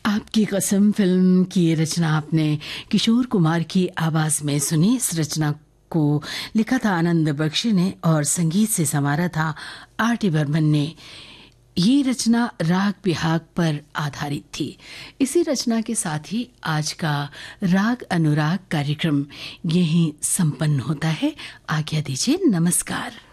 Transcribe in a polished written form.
आपकी कसम फिल्म की रचना आपने किशोर कुमार की आवाज में सुनी। इस रचना को लिखा था आनंद बख्शी ने और संगीत से संवारा था आर.डी. बर्मन ने। ये रचना राग बिहाग पर आधारित थी। इसी रचना के साथ ही आज का राग अनुराग कार्यक्रम यहीं संपन्न होता है। आज्ञा दीजिए, नमस्कार।